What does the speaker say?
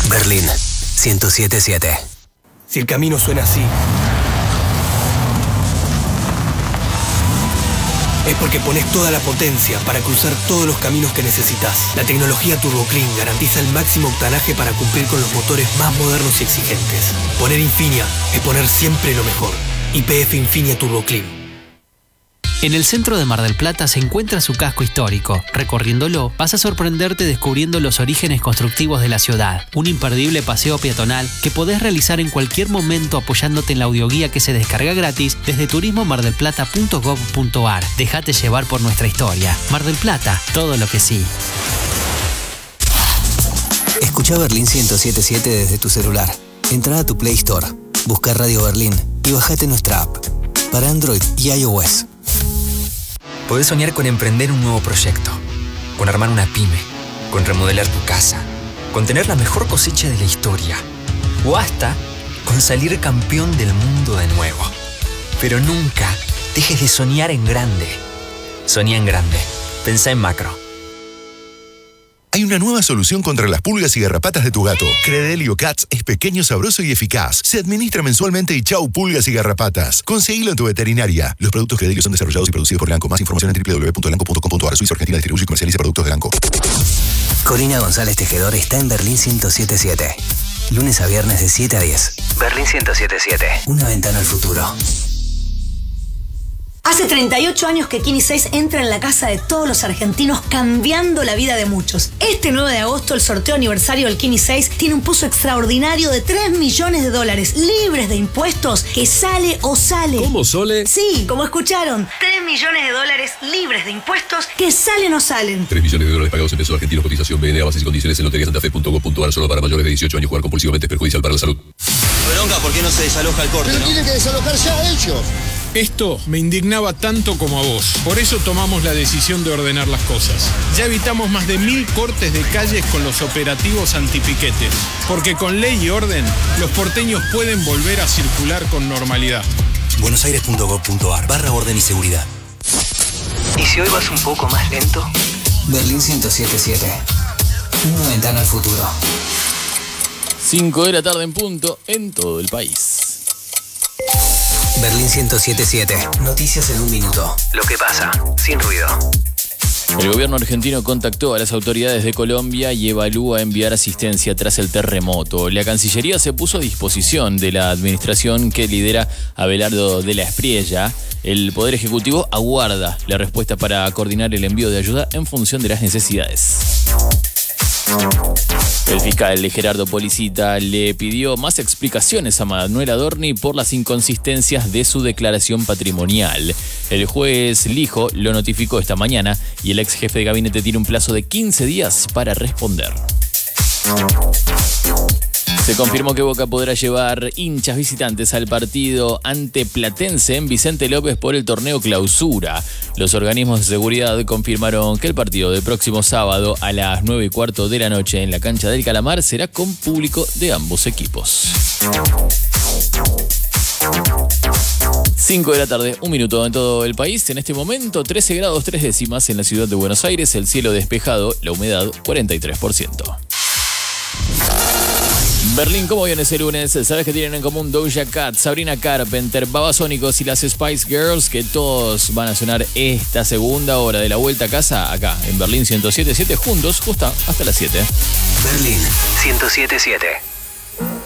Berlín 107.7. Si el camino suena así, es porque pones toda la potencia para cruzar todos los caminos que necesitas. La tecnología TurboClean garantiza el máximo octanaje para cumplir con los motores más modernos y exigentes. Poner Infinia es poner siempre lo mejor. YPF Infinia TurboClean. En el centro de Mar del Plata se encuentra su casco histórico. Recorriéndolo, vas a sorprenderte descubriendo los orígenes constructivos de la ciudad. Un imperdible paseo peatonal que podés realizar en cualquier momento apoyándote en la audioguía que se descarga gratis desde turismomardelplata.gov.ar. Déjate llevar por nuestra historia. Mar del Plata, todo lo que sí. Escucha Berlín 107.7 desde tu celular. Entra a tu Play Store, busca Radio Berlín y bajate nuestra app para Android y iOS. Podés soñar con emprender un nuevo proyecto, con armar una pyme, con remodelar tu casa, con tener la mejor cosecha de la historia o hasta con salir campeón del mundo de nuevo. Pero nunca dejes de soñar en grande. Soñá en grande. Pensá en macro. Hay una nueva solución contra las pulgas y garrapatas de tu gato. Credelio Cats es pequeño, sabroso y eficaz. Se administra mensualmente y chau pulgas y garrapatas. Conseguilo en tu veterinaria. Los productos Credelio son desarrollados y producidos por Elanco. Más información en www.elanco.com.ar. Suiza Argentina distribuye y comercializa productos de Elanco. Corina González Tejedor está en Berlín 107.7. Lunes a viernes de 7 a 10. Berlín 107.7. Una ventana al futuro. Hace 38 años que Kini 6 entra en la casa de todos los argentinos, cambiando la vida de muchos. Este 9 de agosto, el sorteo aniversario del Kini 6 tiene un pozo extraordinario de $3 millones, libres de impuestos, que sale o sale. ¿Cómo, Sole? Sí, como escucharon, $3 millones, libres de impuestos, que salen o salen. $3 millones pagados en pesos argentinos, cotización BNA, bases y condiciones en loteriasantafe.gov.ar. Solo para mayores de 18 años. Jugar compulsivamente es perjudicial para la salud. Bronca, ¿por qué no se desaloja el corte? Pero tienen que desalojar ya ellos. Esto me indignaba tanto como a vos. Por eso tomamos la decisión de ordenar las cosas. Ya evitamos más de 1000 cortes de calles con los operativos antipiquetes. Porque con ley y orden, los porteños pueden volver a circular con normalidad. buenosaires.gov.ar/orden y seguridad. ¿Y si hoy vas un poco más lento? Berlín 107.7. Una ventana al futuro. 5 de la tarde en punto en todo el país. Berlín 107.7. Noticias en un minuto. Lo que pasa, sin ruido. El gobierno argentino contactó a las autoridades de Colombia y evalúa enviar asistencia tras el terremoto. La Cancillería se puso a disposición de la administración que lidera Abelardo de la Espriella. El Poder Ejecutivo aguarda la respuesta para coordinar el envío de ayuda en función de las necesidades. El fiscal Gerardo Policita le pidió más explicaciones a Manuel Adorni por las inconsistencias de su declaración patrimonial. El juez Lijo lo notificó esta mañana y el ex jefe de gabinete tiene un plazo de 15 días para responder. Se confirmó que Boca podrá llevar hinchas visitantes al partido ante Platense en Vicente López por el torneo Clausura. Los organismos de seguridad confirmaron que el partido del próximo sábado a las 9:15 de la noche en la cancha del Calamar será con público de ambos equipos. 5 de la tarde, 1 minuto en todo el país. En este momento, 13 grados 3 décimas en la ciudad de Buenos Aires, el cielo despejado, la humedad 43%. Berlín, ¿cómo viene ese lunes? ¿Sabes que tienen en común Doja Cat, Sabrina Carpenter, Babasónicos y las Spice Girls? Que todos van a sonar esta segunda hora de la vuelta a casa acá en Berlín 107.7 juntos, justo hasta las 7. Berlín 107.7.